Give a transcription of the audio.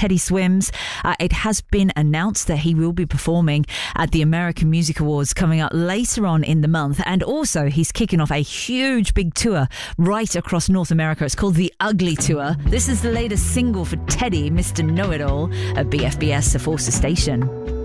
Teddy Swims. It has been announced that he will be performing at the American Music Awards coming up later on in the month. And also, he's kicking off a huge big tour right across North America. It's called the Ugly Tour. This is the latest single for Teddy, Mr. Know-It-All, at BFBS, the Forces Station.